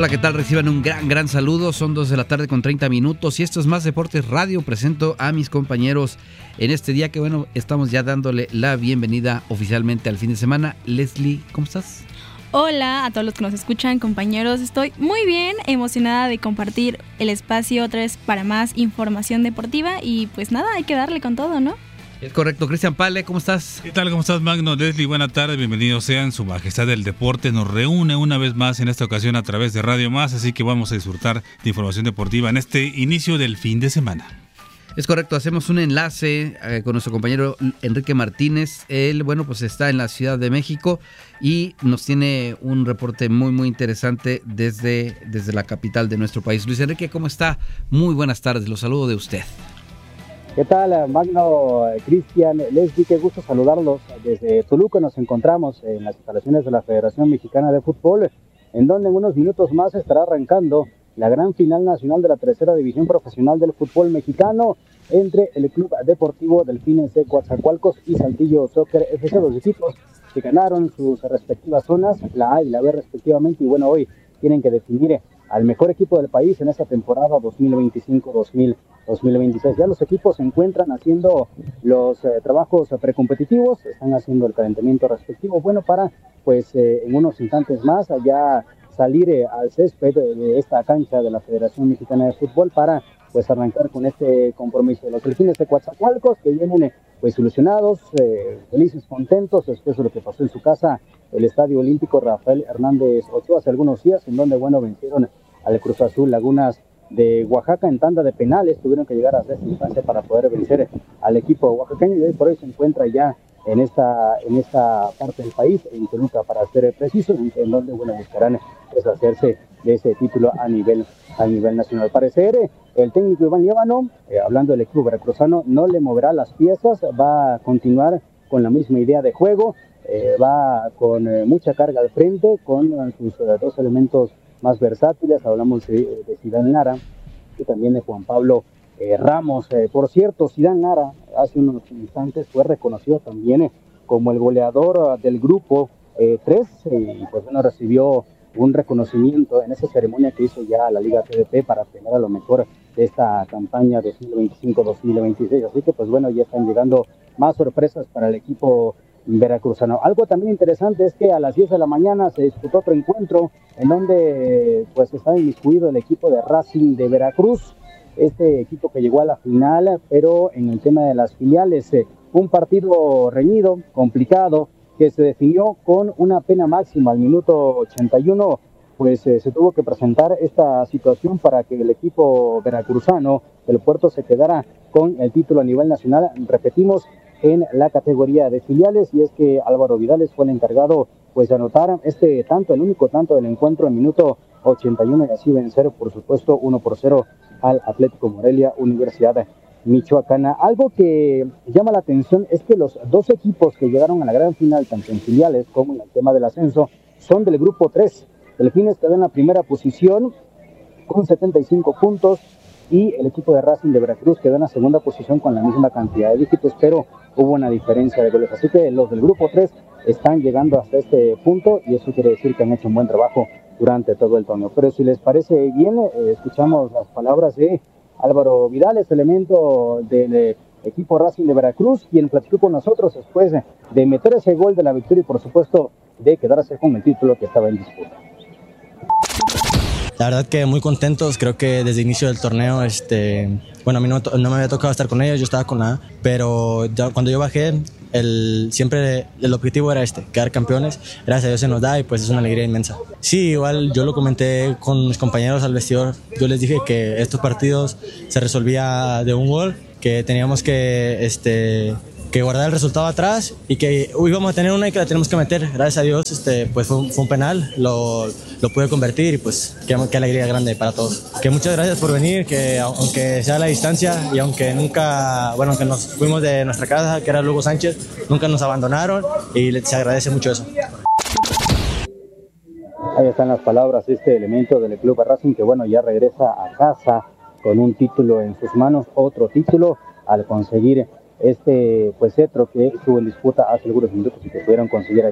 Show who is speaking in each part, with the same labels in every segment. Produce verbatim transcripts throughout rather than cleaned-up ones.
Speaker 1: Hola, ¿qué tal? Reciban un gran, gran saludo. Son dos de la tarde con treinta minutos y esto es Más Deportes Radio. Presento a mis compañeros en este día que, bueno, estamos ya dándole la bienvenida oficialmente al fin de semana. Leslie, ¿cómo estás?
Speaker 2: Hola a todos los que nos escuchan, compañeros. Estoy muy bien, emocionada de compartir el espacio otra vez para más información deportiva y pues nada, hay que darle con todo, ¿no?
Speaker 1: Es correcto. Cristian Pale, ¿cómo estás?
Speaker 3: ¿Qué tal? ¿Cómo estás, Magno? Leslie, buenas tardes, bienvenidos sean. Su Majestad del Deporte nos reúne una vez más en esta ocasión a través de Radio Más, así que vamos a disfrutar de información deportiva en este inicio del fin de semana.
Speaker 1: Es correcto, hacemos un enlace eh, con nuestro compañero Enrique Martínez. Él, bueno, pues está en la Ciudad de México y nos tiene un reporte muy, muy interesante desde, desde la capital de nuestro país. Luis Enrique, ¿cómo está? Muy buenas tardes, los saludo de usted.
Speaker 4: ¿Qué tal, Magno, Cristian, Leslie? Qué gusto saludarlos. Desde Toluca nos encontramos en las instalaciones de la Federación Mexicana de Fútbol, en donde en unos minutos más estará arrancando la gran final nacional de la tercera división profesional del fútbol mexicano entre el Club Deportivo Delfines de Coatzacoalcos y Saltillo Soccer F C, los equipos que ganaron sus respectivas zonas, la A y la B respectivamente, y bueno, hoy tienen que definir al mejor equipo del país en esta temporada dos mil veinticinco dos mil veintiséis. Ya los equipos se encuentran haciendo los eh, trabajos precompetitivos, están haciendo el calentamiento respectivo, bueno, para pues eh, en unos instantes más ya salir eh, al césped de esta cancha de la Federación Mexicana de Fútbol para pues arrancar con este compromiso. Los Delfines de Coatzacoalcos que vienen eh, pues ilusionados, eh, felices, contentos después de lo que pasó en su casa, el Estadio Olímpico Rafael Hernández Ochoa, hace algunos días, en donde bueno vencieron al Cruz Azul Lagunas de Oaxaca en tanda de penales. Tuvieron que llegar a esta instancia para poder vencer al equipo oaxaqueño y hoy por hoy se encuentra ya en esta en esta parte del país, en Toluca para ser precisos, en donde bueno buscarán deshacerse de ese título a nivel a nivel nacional. Al parecer el técnico Iván Líbano, eh, hablando del equipo veracruzano, no le moverá las piezas, va a continuar con la misma idea de juego, eh, va con eh, mucha carga al frente, con eh, sus eh, dos elementos más versátiles. Hablamos de, de Zidane Lara y también de Juan Pablo eh, Ramos. Eh, por cierto, Zidane Lara hace unos instantes fue reconocido también eh, como el goleador uh, del grupo eh, tres eh, y pues bueno, recibió un reconocimiento en esa ceremonia que hizo ya la Liga T D P para tener a lo mejor de esta campaña dos mil veinticinco dos mil veintiséis. Así que pues bueno, ya están llegando más sorpresas para el equipo veracruzano. Algo también interesante es que a las diez de la mañana se disputó otro encuentro en donde pues está inmiscuido el equipo de Racing de Veracruz, este equipo que llegó a la final, pero en el tema de las filiales, eh, un partido reñido, complicado, que se definió con una pena máxima al minuto ochenta y uno, pues eh, se tuvo que presentar esta situación para que el equipo veracruzano del Puerto se quedara con el título a nivel nacional. Repetimos, en la categoría de filiales, y es que Álvaro Vidales fue el encargado pues de anotar este tanto, el único tanto del encuentro en minuto ochenta y uno, y así vencer por supuesto uno por cero al Atlético Morelia Universidad Michoacana. Algo que llama la atención es que los dos equipos que llegaron a la gran final, tanto en filiales como en el tema del ascenso, son del grupo tres. Delfines quedó en la primera posición con setenta y cinco puntos y el equipo de Racing de Veracruz quedó en la segunda posición con la misma cantidad de dígitos, pero hubo una diferencia de goles. Así que los del grupo tres están llegando hasta este punto y eso quiere decir que han hecho un buen trabajo durante todo el torneo. Pero si les parece bien, eh, escuchamos las palabras de Álvaro Vidales, elemento del eh, equipo Racing de Veracruz, quien platicó con nosotros después de, de meter ese gol de la victoria y por supuesto de quedarse con el título que estaba en disputa.
Speaker 5: La verdad que muy contentos, creo que desde el inicio del torneo, este, bueno, a mí no, no me había tocado estar con ellos, yo estaba con la A, pero ya, cuando yo bajé, el, siempre el objetivo era este, quedar campeones. Gracias a Dios se nos da y pues es una alegría inmensa. Sí, igual yo lo comenté con mis compañeros al vestidor, yo les dije que estos partidos se resolvía de un gol, que teníamos que... este que guardar el resultado atrás y que hoy íbamos a tener una y que la tenemos que meter. Gracias a Dios, este, pues fue un, fue un penal, lo, lo pude convertir y pues qué, qué alegría grande para todos. Que muchas gracias por venir, que aunque sea a la distancia y aunque nunca, bueno, aunque nos fuimos de nuestra casa, que era Lugo Sánchez, nunca nos abandonaron y se agradece mucho eso.
Speaker 4: Ahí están las palabras de este elemento del Club Racing que bueno, ya regresa a casa con un título en sus manos, otro título al conseguir este pues cetro que estuvo en disputa hace algunos minutos y que pudieron conseguir aquí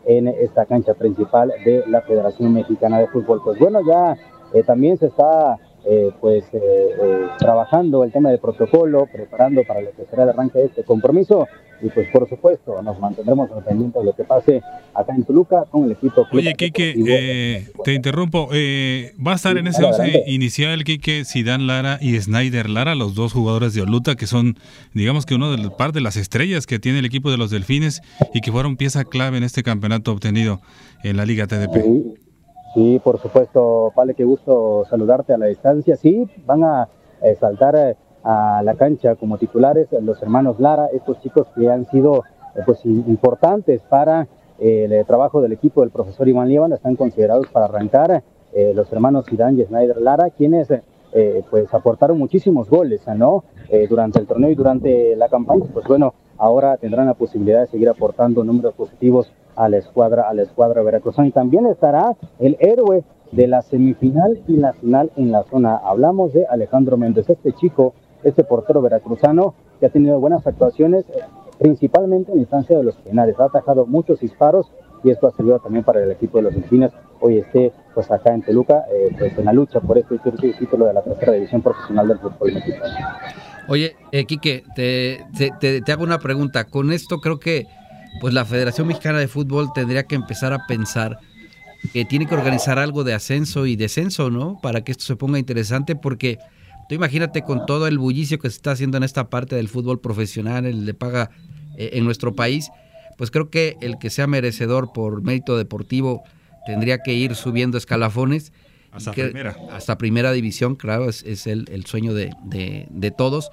Speaker 4: en esta cancha principal de la Federación Mexicana de Fútbol. Pues bueno, ya eh, también se está eh, pues eh, eh, trabajando el tema del protocolo, preparando para lo que será el arranque de este compromiso, y pues por supuesto nos mantendremos pendientes de lo que pase acá en Toluca con el equipo.
Speaker 3: Oye, Quique, eh, te interrumpo, eh, va a estar sí, en ese once inicial, Quique, Zidane Lara y Snyder Lara, los dos jugadores de Oluta, que son, digamos que uno de las par de las estrellas que tiene el equipo de los Delfines y que fueron pieza clave en este campeonato obtenido en la Liga T D P.
Speaker 4: Sí, sí, por supuesto, Pale, qué gusto saludarte a la distancia. Sí, van a eh, saltar eh, a la cancha como titulares los hermanos Lara, estos chicos que han sido eh, pues importantes para eh, el trabajo del equipo del profesor Iván Lieban, están considerados para arrancar eh, los hermanos Zidane y Snyder Lara, quienes eh, pues aportaron muchísimos goles, ¿no? Eh, durante el torneo y durante la campaña. Pues bueno, ahora tendrán la posibilidad de seguir aportando números positivos a la escuadra, a la escuadra veracruzana. Y también estará el héroe de la semifinal y la final en la zona. Hablamos de Alejandro Méndez, este chico, este portero veracruzano que ha tenido buenas actuaciones, eh, principalmente en la instancia de los penales. Ha atajado muchos disparos y esto ha servido también para el equipo de los Delfines. Hoy esté pues acá en Toluca, eh, pues en la lucha por este título de la tercera división profesional del fútbol mexicano.
Speaker 1: Oye, eh, Quique, te, te, te hago una pregunta. Con esto creo que pues la Federación Mexicana de Fútbol tendría que empezar a pensar que tiene que organizar algo de ascenso y descenso, ¿no? Para que esto se ponga interesante, porque tú imagínate con todo el bullicio que se está haciendo en esta parte del fútbol profesional, el de paga eh, en nuestro país, pues creo que el que sea merecedor por mérito deportivo tendría que ir subiendo escalafones.
Speaker 3: Hasta
Speaker 1: que,
Speaker 3: primera.
Speaker 1: Hasta primera división, claro, es, es el, el sueño de, de, de todos.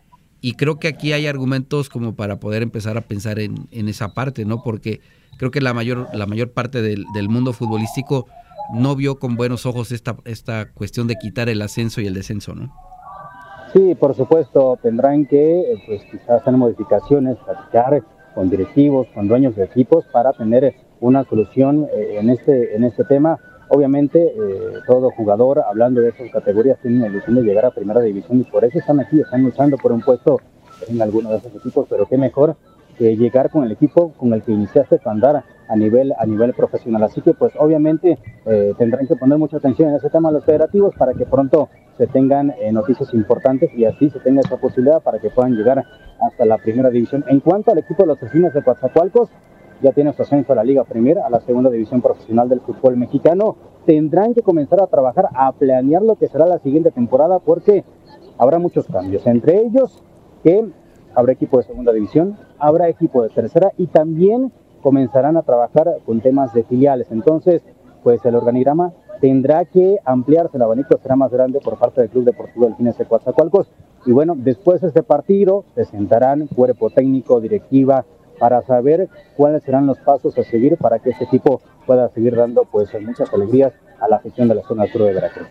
Speaker 1: Y creo que aquí hay argumentos como para poder empezar a pensar en, en esa parte, ¿no? Porque creo que la mayor, la mayor parte del, del mundo futbolístico no vio con buenos ojos esta, esta cuestión de quitar el ascenso y el descenso, ¿no?
Speaker 4: Sí, por supuesto, tendrán que pues quizás hacer modificaciones, platicar con directivos, con dueños de equipos para tener una solución eh, en este en este tema. Obviamente, eh, todo jugador, hablando de esas categorías, tiene la ilusión de llegar a primera división y por eso están aquí, están luchando por un puesto en alguno de esos equipos, pero qué mejor que llegar con el equipo con el que iniciaste tu andar a nivel a nivel profesional. Así que, pues, obviamente, eh, tendrán que poner mucha atención en ese tema los federativos para que pronto se tengan eh, noticias importantes y así se tenga esa posibilidad para que puedan llegar hasta la primera división. En cuanto al equipo de los Delfines de Coatzacoalcos, ya tiene su ascenso a la Liga Premier, a la segunda división profesional del fútbol mexicano. Tendrán que comenzar a trabajar, a planear lo que será la siguiente temporada, porque habrá muchos cambios. Entre ellos, que habrá equipo de segunda división, habrá equipo de tercera y también comenzarán a trabajar con temas de filiales. Entonces, pues el organigrama tendrá que ampliarse, el abanico será más grande por parte del Club Deportivo Delfines de Coatzacoalcos. Y bueno, después de este partido se sentarán cuerpo técnico, directiva, para saber cuáles serán los pasos a seguir para que este equipo pueda seguir dando pues muchas alegrías a la afición de la zona sur de Veracruz.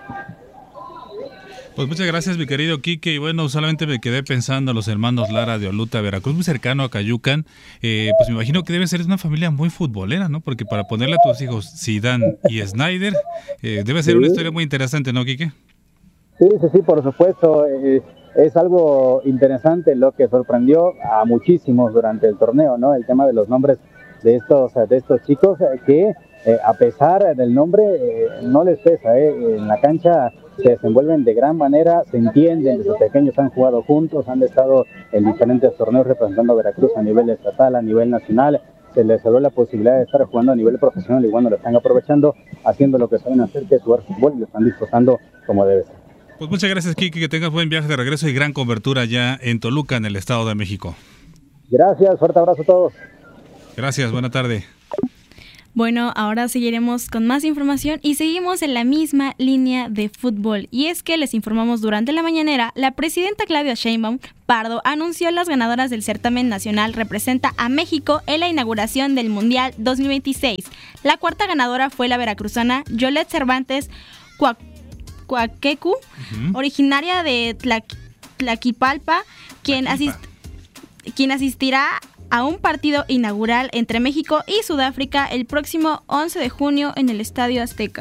Speaker 3: Pues muchas gracias, mi querido Quique, y bueno, solamente me quedé pensando los hermanos Lara de Oluta, Veracruz, muy cercano a Cayucan, eh, pues me imagino que debe ser una familia muy futbolera, ¿no? Porque para ponerle a tus hijos Zidane y Snyder, eh, debe ser sí. Una historia muy interesante, ¿no, Quique?
Speaker 4: Sí, sí, sí, por supuesto. Eh, es algo interesante lo que sorprendió a muchísimos durante el torneo, ¿no? El tema de los nombres de estos de estos chicos eh, que eh, a pesar del nombre eh, no les pesa, eh, en la cancha se desenvuelven de gran manera, se entienden, desde pequeños han jugado juntos, han estado en diferentes torneos representando a Veracruz a nivel estatal, a nivel nacional. Se les dio la posibilidad de estar jugando a nivel profesional y bueno, lo están aprovechando, haciendo lo que saben hacer, que es jugar fútbol, y lo están disfrutando como debe ser.
Speaker 3: Pues muchas gracias, Quique, que tengas buen viaje de regreso y gran cobertura ya en Toluca, en el Estado de México.
Speaker 4: Gracias, fuerte abrazo a todos.
Speaker 3: Gracias, buena tarde.
Speaker 2: Bueno, ahora seguiremos con más información y seguimos en la misma línea de fútbol. Y es que les informamos durante la mañanera, la presidenta Claudia Sheinbaum Pardo anunció las ganadoras del certamen nacional Representa a México en la inauguración del Mundial dos mil veintiséis. La cuarta ganadora fue la veracruzana Yolette Cervantes Cuac Cuaquecu, uh-huh. originaria de Tlaqui, Tlaquipalpa, quien, asist, quien asistirá a un partido inaugural entre México y Sudáfrica el próximo once de junio en el Estadio Azteca.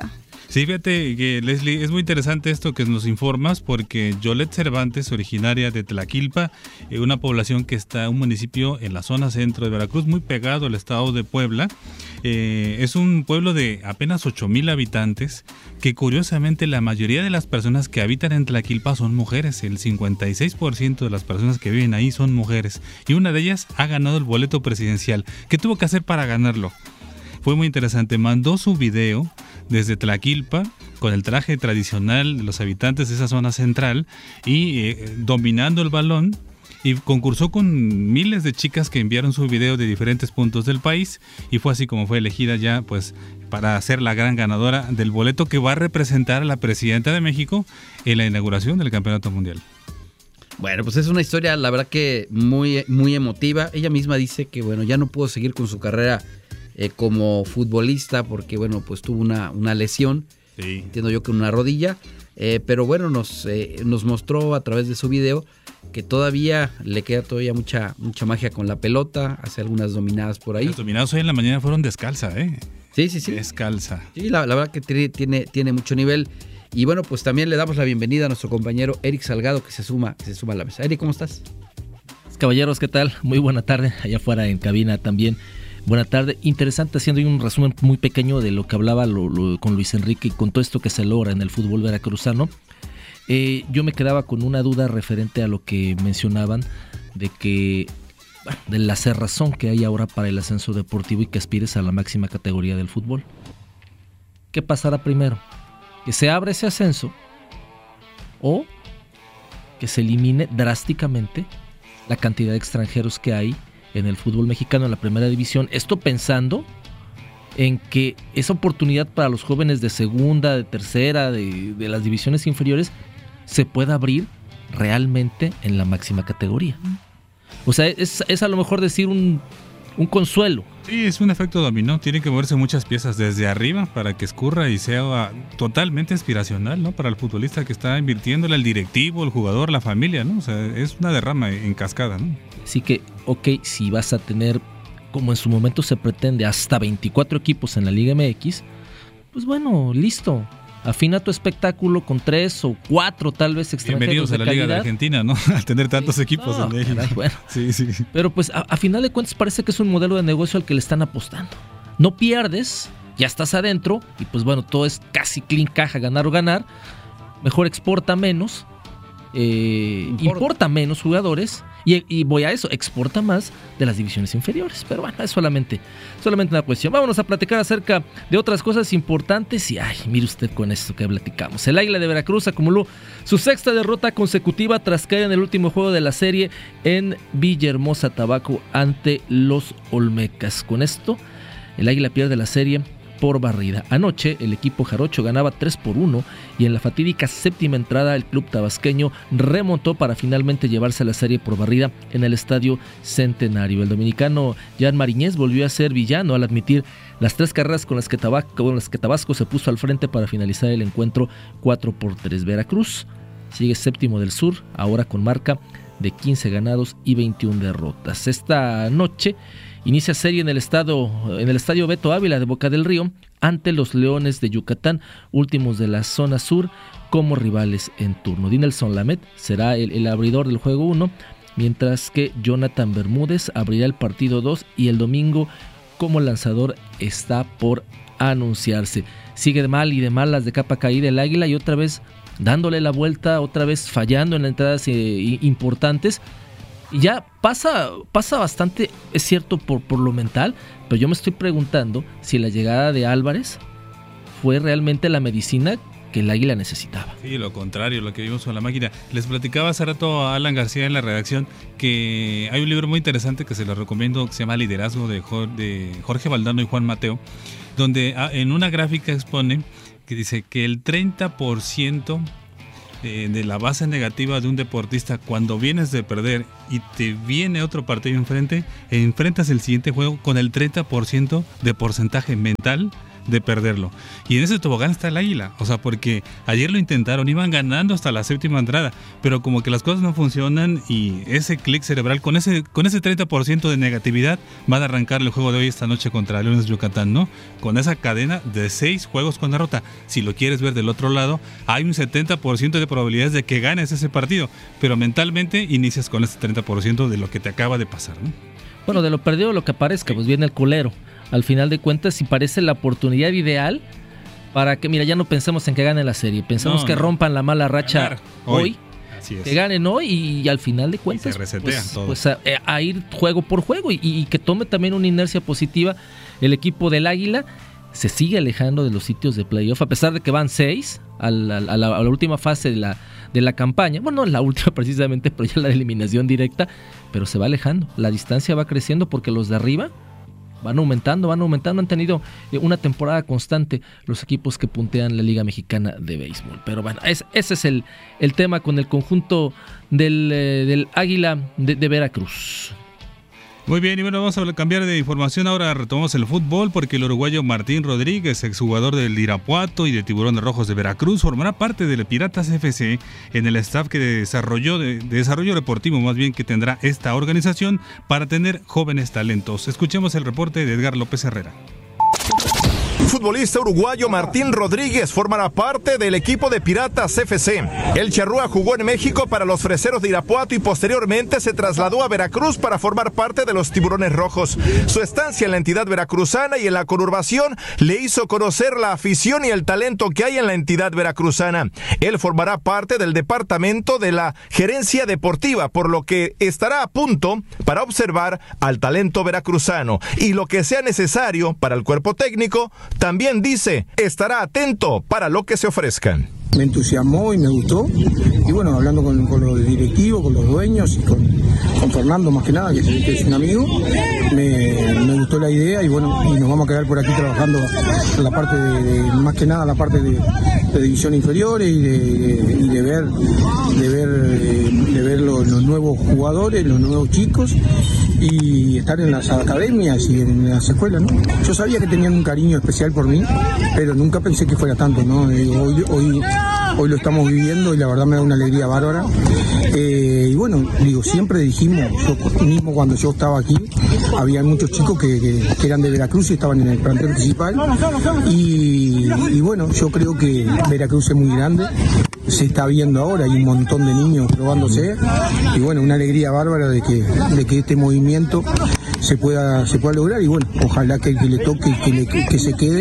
Speaker 3: Sí, fíjate que, Leslie, es muy interesante esto que nos informas, porque Yolette Cervantes, originaria de Tlaquilpa, eh, una población que está, un municipio en la zona centro de Veracruz, muy pegado al estado de Puebla, eh, es un pueblo de apenas ocho mil habitantes, que curiosamente la mayoría de las personas que habitan en Tlaquilpa son mujeres, el cincuenta y seis por ciento de las personas que viven ahí son mujeres, y una de ellas ha ganado el boleto presidencial. ¿Qué tuvo que hacer para ganarlo? Fue muy interesante, mandó su video desde Tlaquilpa con el traje tradicional de los habitantes de esa zona central y eh, dominando el balón, y concursó con miles de chicas que enviaron su video de diferentes puntos del país, y fue así como fue elegida ya pues para ser la gran ganadora del boleto que va a representar a la presidenta de México en la inauguración del Campeonato Mundial.
Speaker 1: Bueno, pues es una historia, la verdad que muy, muy emotiva. Ella misma dice que bueno, ya no pudo seguir con su carrera Eh, como futbolista porque bueno, pues tuvo una, una lesión, sí. Entiendo yo que una rodilla, eh, pero bueno, nos, eh, nos mostró a través de su video que todavía le queda todavía mucha, mucha magia con la pelota, hace algunas dominadas por ahí.
Speaker 3: Las dominadas hoy en la mañana fueron descalza, ¿eh?
Speaker 1: Sí, sí, sí.
Speaker 3: Descalza.
Speaker 1: Sí, la, la verdad que tiene, tiene, tiene mucho nivel. Y bueno, pues también le damos la bienvenida a nuestro compañero Eric Salgado que se suma, que se suma a la mesa. Eric, ¿cómo estás?
Speaker 6: Caballeros, ¿qué tal? Muy buena tarde, allá afuera en cabina también. Buena tarde, interesante, haciendo un resumen muy pequeño de lo que hablaba lo, lo, con Luis Enrique y con todo esto que se logra en el fútbol veracruzano. Eh, yo me quedaba con una duda referente a lo que mencionaban de que de la cerrazón que hay ahora para el ascenso deportivo y que aspires a la máxima categoría del fútbol. ¿Qué pasará primero? ¿Que se abra ese ascenso o que se elimine drásticamente la cantidad de extranjeros que hay en el fútbol mexicano en la primera división? Esto pensando en que esa oportunidad para los jóvenes de segunda, de tercera, de, de las divisiones inferiores se pueda abrir realmente en la máxima categoría. O sea, es, es a lo mejor decir un, un consuelo.
Speaker 3: Sí, es un efecto dominó, tienen que moverse muchas piezas desde arriba para que escurra y sea totalmente aspiracional, ¿no? Para el futbolista que está invirtiéndole, al directivo, el jugador, la familia, ¿no? O sea, es una derrama en cascada, ¿no?
Speaker 6: Así que, ok, si vas a tener, como en su momento se pretende, hasta veinticuatro equipos en la Liga M X, pues bueno, listo. Afina tu espectáculo con tres o cuatro tal vez extranjeros.
Speaker 3: Bienvenidos a la Liga de Argentina, ¿no? Al tener tantos sí, equipos no, en México.
Speaker 6: Caray, bueno.
Speaker 3: Sí, sí.
Speaker 6: Pero pues a, a final de cuentas parece que es un modelo de negocio al que le están apostando. No pierdes, ya estás adentro y pues bueno, todo es casi clean caja, ganar o ganar. Mejor exporta menos, eh, importa. importa menos jugadores y, y voy a eso, exporta más de las divisiones inferiores. Pero bueno, es solamente, solamente una cuestión. Vámonos a platicar acerca de otras cosas importantes y ay, mire usted con esto que platicamos. El Águila de Veracruz acumuló su sexta derrota consecutiva tras caer en el último juego de la serie en Villahermosa, Tabasco, ante los Olmecas. Con esto, el Águila pierde la serie por barrida. Anoche el equipo jarocho ganaba tres por uno y en la fatídica séptima entrada el club tabasqueño remontó para finalmente llevarse la serie por barrida en el Estadio Centenario. El dominicano Jan Mariñez volvió a ser villano al admitir las tres carreras con las que Tabasco, con las que Tabasco se puso al frente para finalizar el encuentro cuatro por tres. Veracruz sigue séptimo del sur, ahora con marca de quince ganados y veintiuna derrotas. Esta noche inicia serie en el estadio, en el estadio Beto Ávila de Boca del Río ante los Leones de Yucatán, últimos de la zona sur, como rivales en turno. Dinelson Lamet será el, el abridor del juego uno, mientras que Jonathan Bermúdez abrirá el partido dos y el domingo como lanzador está por anunciarse. Sigue de mal y de mal las de capa caída el Águila y otra vez dándole la vuelta, otra vez fallando en las entradas eh, importantes. Y ya pasa, pasa bastante, es cierto, por, por lo mental, pero yo me estoy preguntando si la llegada de Álvarez fue realmente la medicina que el Águila necesitaba.
Speaker 3: Sí, lo contrario, lo que vimos con la máquina. Les platicaba hace rato a Alan García en la redacción que hay un libro muy interesante que se lo recomiendo que se llama Liderazgo de Jorge Valdano y Juan Mateo, donde en una gráfica expone que dice que el treinta por ciento de la base negativa de un deportista cuando vienes de perder y te viene otro partido enfrente, enfrentas el siguiente juego con el treinta por ciento de porcentaje mental de perderlo. Y en ese tobogán está el Águila, o sea, porque ayer lo intentaron, iban ganando hasta la séptima entrada, pero como que las cosas no funcionan y ese clic cerebral, con ese con ese treinta por ciento de negatividad, van a arrancar el juego de hoy esta noche contra Leones de Yucatán, ¿no? Con esa cadena de seis juegos con derrota. Si lo quieres ver del otro lado, hay un setenta por ciento de probabilidades de que ganes ese partido, pero mentalmente inicias con ese treinta por ciento de lo que te acaba de pasar, ¿no?
Speaker 6: Bueno, de lo perdido lo que parezca, pues viene el culero. Al final de cuentas, si parece la oportunidad ideal para que, mira, ya no pensemos en que gane la serie, pensamos no, que no. rompan la mala racha Ganar hoy, hoy que ganen hoy y, y al final de cuentas
Speaker 3: se resetea
Speaker 6: pues,
Speaker 3: todo.
Speaker 6: pues a, a ir juego por juego y, y que tome también una inercia positiva el equipo del Águila. Se sigue alejando de los sitios de playoff, a pesar de que van seis a la, a la, a la última fase de la, de la campaña. Bueno, no la última precisamente, pero ya la eliminación directa, pero se va alejando. La distancia va creciendo porque los de arriba van aumentando, van aumentando. Han tenido una temporada constante los equipos que puntean la Liga Mexicana de Béisbol. Pero bueno, es, ese es el, el tema con el conjunto del, eh, del Águila de, de Veracruz.
Speaker 3: Muy bien, y bueno, vamos a cambiar de información. Ahora retomamos el fútbol porque el uruguayo Martín Rodríguez, exjugador del Irapuato y de Tiburones Rojos de Veracruz, formará parte del Piratas F C en el staff que desarrolló, de, de desarrollo deportivo más bien, que tendrá esta organización para tener jóvenes talentos. Escuchemos el reporte de Edgar López Herrera.
Speaker 7: El futbolista uruguayo Martín Rodríguez formará parte del equipo de Piratas F C. El charrúa jugó en México para los Freseros de Irapuato y posteriormente se trasladó a Veracruz para formar parte de los Tiburones Rojos. Su estancia en la entidad veracruzana y en la conurbación le hizo conocer la afición y el talento que hay en la entidad veracruzana. Él formará parte del departamento de la gerencia deportiva, por lo que estará a punto para observar al talento veracruzano y lo que sea necesario para el cuerpo técnico. También dice, estará atento para lo que se ofrezcan.
Speaker 8: Me entusiasmó y me gustó, y bueno, hablando con, con los directivos, con los dueños y con, con Fernando más que nada, que es, que es un amigo, me, me gustó la idea y bueno, y nos vamos a quedar por aquí trabajando en la parte de, de más que nada la parte de, de división inferiores y de, de, y de ver, de ver, de ver los, los nuevos jugadores, los nuevos chicos y estar en las academias y en las escuelas, ¿no? Yo sabía que tenían un cariño especial por mí, pero nunca pensé que fuera tanto, ¿no? Hoy, hoy, hoy lo estamos viviendo y la verdad me da una alegría bárbara. Eh, y bueno, digo, siempre dijimos, yo mismo cuando yo estaba aquí, había muchos chicos que, que, que eran de Veracruz y estaban en el plantel principal. Y, y bueno, yo creo que Veracruz es muy grande, se está viendo ahora, hay un montón de niños probándose. Y bueno, una alegría bárbara de que, de que este movimiento se pueda, se pueda lograr y bueno, ojalá que el que le toque, que, le, que, que se quede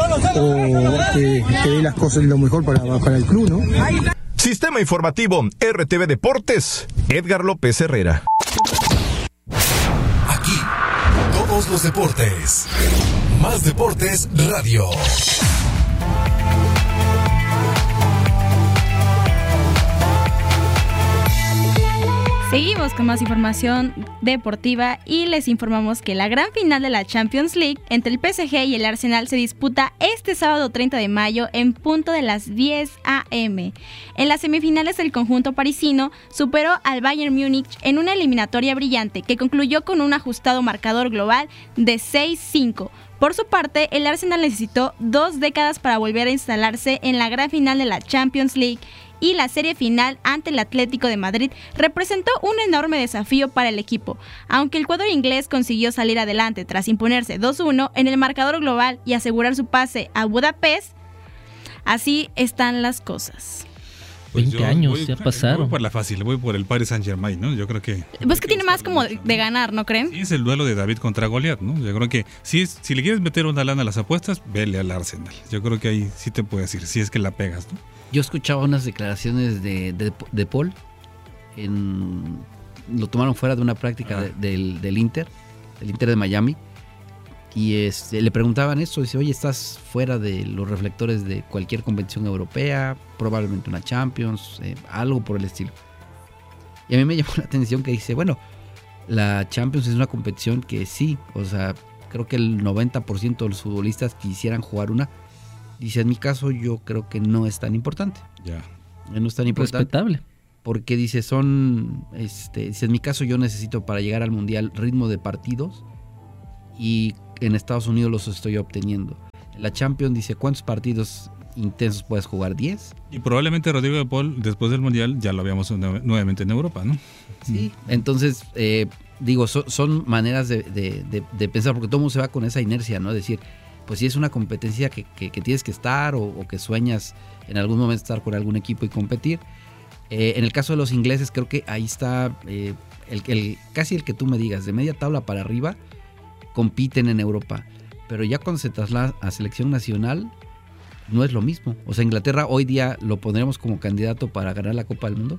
Speaker 8: o que, que dé las cosas lo mejor para, para el club, ¿no?
Speaker 7: Sistema Informativo R T V Deportes, Edgar López Herrera.
Speaker 9: Aquí, todos los deportes. Más Deportes Radio.
Speaker 2: Seguimos con más información deportiva y les informamos que la gran final de la Champions League entre el P S G y el Arsenal se disputa este sábado treinta de mayo en punto de las diez a eme. En las semifinales el conjunto parisino superó al Bayern Múnich en una eliminatoria brillante que concluyó con un ajustado marcador global de seis cinco. Por su parte, el Arsenal necesitó dos décadas para volver a instalarse en la gran final de la Champions League y la serie final ante el Atlético de Madrid representó un enorme desafío para el equipo. Aunque el cuadro inglés consiguió salir adelante tras imponerse dos uno en el marcador global y asegurar su pase a Budapest, así están las cosas.
Speaker 3: Pues
Speaker 6: veinte años
Speaker 3: voy,
Speaker 6: ya pasaron.
Speaker 3: Voy por la fácil, voy por el Paris Saint-Germain, ¿no? Yo creo que...
Speaker 2: Pues que tiene más como de, de ganar, ¿no creen?
Speaker 3: Sí, es el duelo de David contra Goliat, ¿no? Yo creo que si, es, si le quieres meter una lana a las apuestas, vele al Arsenal. Yo creo que ahí sí te puedes decir, si es que la pegas, ¿no?
Speaker 1: Yo escuchaba unas declaraciones de, de, de Paul, en, lo tomaron fuera de una práctica de, del, del Inter, del Inter de Miami, y este, le preguntaban eso, dice, oye, estás fuera de los reflectores de cualquier convención europea, probablemente una Champions, eh, algo por el estilo. Y a mí me llamó la atención que dice, bueno, la Champions es una competición que sí, o sea, creo que el noventa por ciento de los futbolistas quisieran jugar una. Dice, en mi caso yo creo que no es tan importante.
Speaker 3: Ya.
Speaker 1: No es tan importante.
Speaker 6: Respetable.
Speaker 1: Porque dice, son, este, dice, en mi caso yo necesito para llegar al Mundial ritmo de partidos y en Estados Unidos los estoy obteniendo. La Champions dice, ¿cuántos partidos intensos puedes jugar? ¿diez?
Speaker 3: Y probablemente Rodrigo de Paul, después del Mundial, ya lo habíamos nuevamente en Europa, ¿no?
Speaker 1: Sí, entonces, eh, digo, so, son maneras de, de, de, de pensar, porque todo el mundo se va con esa inercia, ¿no? Decir, pues si es una competencia que, que, que tienes que estar o, o que sueñas en algún momento estar con algún equipo y competir. Eh, en el caso de los ingleses, creo que ahí está eh, el, el, casi el que tú me digas, de media tabla para arriba, compiten en Europa. Pero ya cuando se traslada a selección nacional, no es lo mismo. O sea, Inglaterra hoy día lo pondremos como candidato para ganar la Copa del Mundo.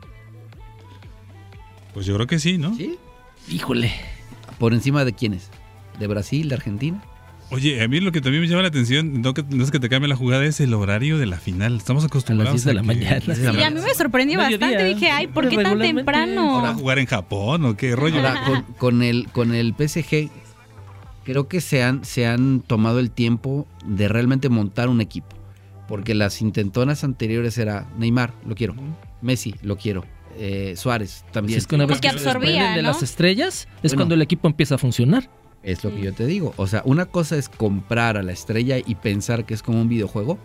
Speaker 3: Pues yo creo que sí, ¿no?
Speaker 1: Sí.
Speaker 6: Híjole.
Speaker 1: ¿Por encima de quiénes? ¿De Brasil, de Argentina?
Speaker 3: Oye, a mí lo que también me llama la atención, no, que, no es que te cambie la jugada, es el horario de la final. Estamos acostumbrados
Speaker 6: a las diez de la
Speaker 3: que,
Speaker 6: mañana.
Speaker 2: Sí, a mí me sorprendió bastante.
Speaker 6: Mediodía.
Speaker 2: Dije, ay, ¿por qué tan temprano?
Speaker 3: ¿Para jugar en Japón o qué rollo?
Speaker 1: Ahora, con, con, el, con el P S G, creo que se han, se han tomado el tiempo de realmente montar un equipo. Porque las intentonas anteriores era Neymar, lo quiero. Messi, lo quiero. Eh, Suárez, también.
Speaker 6: Si es que una vez
Speaker 2: Porque
Speaker 6: que se
Speaker 2: absorbía,
Speaker 6: desprenden de
Speaker 2: ¿no?
Speaker 6: las estrellas, es
Speaker 1: Bueno.
Speaker 6: cuando el equipo empieza a funcionar.
Speaker 1: Es lo que yo te digo. O sea, una cosa es comprar a la estrella y pensar que es como un videojuego.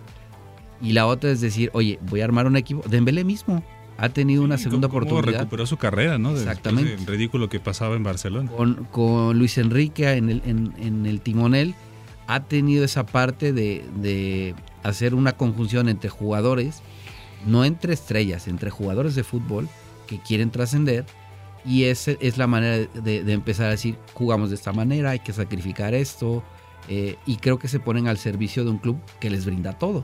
Speaker 1: Y la otra es decir, oye, voy a armar un equipo. Dembélé mismo ha tenido una segunda
Speaker 3: ¿Cómo
Speaker 1: oportunidad.
Speaker 3: recuperó su carrera, ¿no?
Speaker 1: Exactamente.
Speaker 3: El ridículo que pasaba en Barcelona.
Speaker 1: Con, con Luis Enrique en el, en, en el timonel, ha tenido esa parte de, de hacer una conjunción entre jugadores, no entre estrellas, entre jugadores de fútbol que quieren trascender. Y esa es la manera de, de empezar a decir, jugamos de esta manera, hay que sacrificar esto. Eh, y creo que se ponen al servicio de un club que les brinda todo.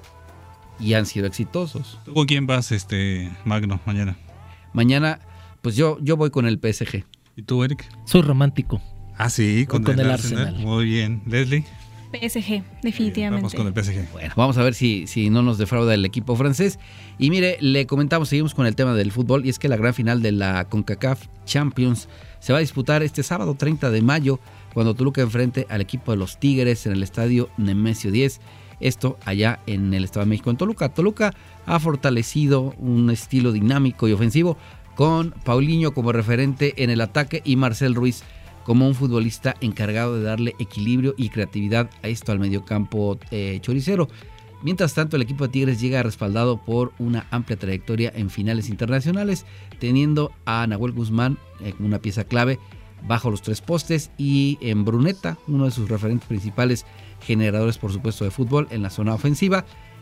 Speaker 1: Y han sido exitosos.
Speaker 3: ¿Tú con quién vas, este Magno, mañana?
Speaker 1: Mañana, pues yo, yo voy con el P S G.
Speaker 3: ¿Y tú, Eric?
Speaker 6: Soy romántico.
Speaker 3: Ah, sí, con,
Speaker 6: con
Speaker 3: el,
Speaker 6: el
Speaker 3: Arsenal.
Speaker 6: Arsenal.
Speaker 3: Muy bien. Leslie.
Speaker 2: P S G, definitivamente.
Speaker 3: Vamos con el P S G.
Speaker 1: Bueno, vamos a ver si, si no nos defrauda el equipo francés. Y mire, le comentamos, seguimos con el tema del fútbol, y es que la gran final de la CONCACAF Champions se va a disputar este sábado treinta de mayo, cuando Toluca enfrente al equipo de los Tigres en el estadio Nemesio diez. Esto allá en el Estado de México, en Toluca. Toluca ha fortalecido un estilo dinámico y ofensivo con Paulinho como referente en el ataque y Marcel Ruiz como un futbolista encargado de darle equilibrio y creatividad a esto al mediocampo eh, choricero. Mientras tanto, el equipo de Tigres llega respaldado por una amplia trayectoria en finales internacionales, teniendo a Nahuel Guzmán eh, como una pieza clave bajo los tres postes, y en Bruneta, uno de sus referentes principales generadores, por supuesto, de fútbol en la zona ofensiva.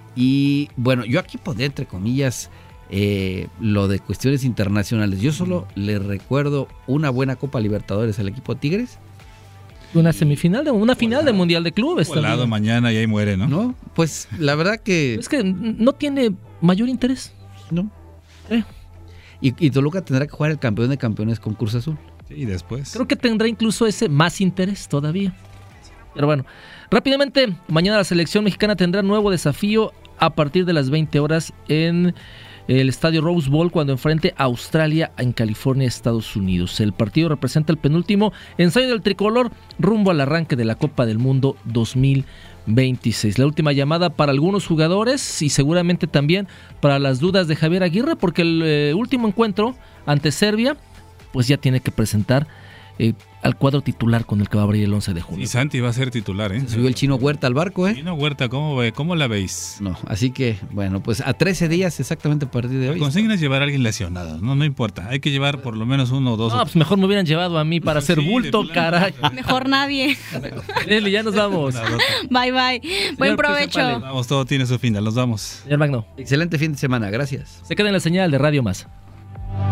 Speaker 1: Y bueno, yo aquí pondré entre comillas eh, lo de cuestiones internacionales. Yo solo le recuerdo una buena Copa Libertadores al equipo Tigres.
Speaker 6: Una semifinal, de una final de Mundial de Clubes.
Speaker 3: Volado
Speaker 6: también.
Speaker 3: mañana y ahí muere, ¿no?
Speaker 1: No, pues la verdad que...
Speaker 6: Es que no tiene mayor interés.
Speaker 1: No.
Speaker 6: Eh.
Speaker 1: Y, y Toluca tendrá que jugar el campeón de campeones con Cruz Azul.
Speaker 3: Sí, y después.
Speaker 6: Creo que tendrá incluso ese más interés todavía. Pero bueno, rápidamente, mañana la selección mexicana tendrá nuevo desafío a partir de las veinte horas en el estadio Rose Bowl, cuando enfrente a Australia en California, Estados Unidos. El partido representa el penúltimo ensayo del tricolor rumbo al arranque de la Copa del Mundo dos mil veintiséis. La última llamada para algunos jugadores y seguramente también para las dudas de Javier Aguirre, porque el eh, último encuentro ante Serbia, pues ya tiene que presentar eh, al cuadro titular con el que va a abrir el once de junio.
Speaker 3: Y Santi va a ser titular, ¿eh?
Speaker 1: Se subió el Chino Huerta al barco, ¿eh?
Speaker 3: Chino Huerta, ¿cómo, ve? ¿Cómo la veis?
Speaker 1: No, así que, bueno, pues a trece días exactamente a partir de
Speaker 3: La
Speaker 1: hoy.
Speaker 3: consigna es llevar a alguien lesionado, no, no importa. Hay que llevar por lo menos uno o dos.
Speaker 6: No, pues mejor me hubieran llevado a mí para hacer
Speaker 3: Sí,
Speaker 6: bulto,
Speaker 3: de plano.
Speaker 6: caray.
Speaker 2: Mejor nadie.
Speaker 6: Nelly, ya nos vamos.
Speaker 2: Bye, bye. Buen provecho.
Speaker 6: Pale.
Speaker 3: Vamos, todo tiene su final, nos vamos.
Speaker 6: Señor Magno,
Speaker 1: Excelente fin de semana, gracias.
Speaker 6: se queda en la señal de Radio Más.